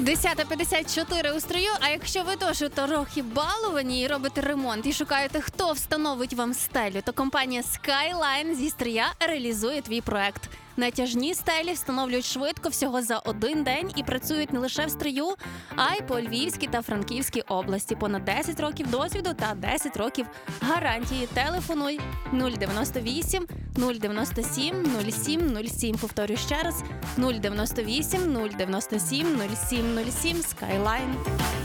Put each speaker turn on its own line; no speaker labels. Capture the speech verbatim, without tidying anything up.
десята п'ятдесят чотири у строю, а якщо ви теж трохи баловані і робите ремонт, і шукаєте, хто встановить вам стелю, то компанія Skyline зі Стрия реалізує твій проект. Натяжні стелі встановлюють швидко, всього за один день, і працюють не лише в Стрию, а й по Львівській та Франківській області. Понад десять років досвіду та десять років гарантії. Телефонуй нуль дев'яносто вісім нуль дев'яносто сім нуль сім нуль сім. Повторюю ще раз: нуль дев'яносто вісім нуль дев'яносто сім нуль сім нуль сім. Skyline.